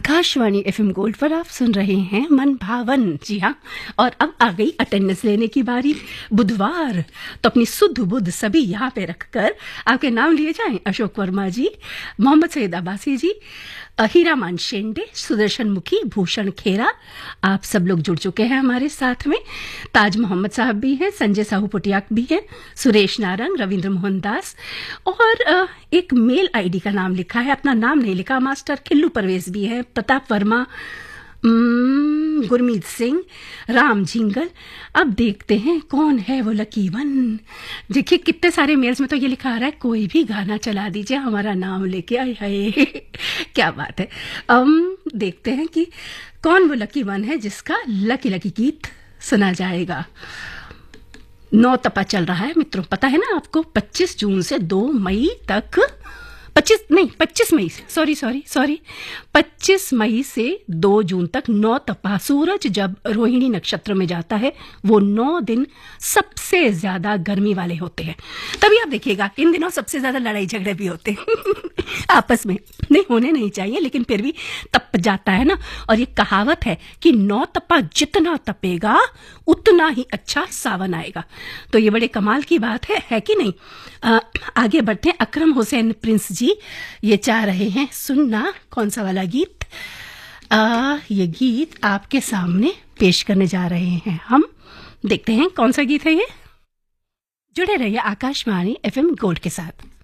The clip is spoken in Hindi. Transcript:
आकाशवाणी एफएम गोल्ड पर आप सुन रहे हैं मन भावन। जी हाँ, और अब आ गई अटेंडेंस लेने की बारी। बुधवार तो अपनी सुध बुध सभी यहाँ पे रखकर आपके नाम लिए जाएं। अशोक वर्मा जी, मोहम्मद सईद अब्बासी जी, हीरामान शेंडे, सुदर्शन मुखी, भूषण खेरा, आप सब लोग जुड़ चुके हैं हमारे साथ में। ताज मोहम्मद साहब भी हैं, संजय साहू पुटियाक भी हैं, सुरेश नारंग, रविंद्र मोहन दास, और एक मेल आईडी का नाम लिखा है, अपना नाम नहीं लिखा, मास्टर खिल्लू परवेज भी है, प्रताप वर्मा, गुरमीत सिंह, राम झिंगल। अब देखते हैं कौन है वो लकी वन। देखिए कितने सारे मेल्स में तो ये लिखा आ रहा है कोई भी गाना चला दीजिए हमारा नाम लेके। आए हाय क्या बात है। देखते हैं कि कौन वो लकी वन है जिसका लकी लकी गीत सुना जाएगा। 9 तपा चल रहा है मित्रों, पता है ना आपको। 25 जून से 2 मई तक, 25 मई, सॉरी 25 मई से 2 जून तक 9 तपा। सूरज जब रोहिणी नक्षत्र में जाता है वो 9 दिन सबसे ज्यादा गर्मी वाले होते हैं। तभी आप देखिएगा इन दिनों सबसे ज्यादा लड़ाई झगड़े भी होते हैं आपस में। नहीं होने नहीं चाहिए, लेकिन फिर भी तप जाता है ना। और ये कहावत है कि 9 तपा जितना तपेगा उतना ही अच्छा सावन आएगा। तो ये बड़े कमाल की बात है कि नहीं। आगे बढ़ते हैं। अकरम हुसैन प्रिंस जी ये चाह रहे हैं सुनना कौन सा वाला गीत। ये गीत आपके सामने पेश करने जा रहे हैं हम। देखते हैं कौन सा गीत है ये। जुड़े रहिए आकाशवाणी एफएम गोल्ड के साथ।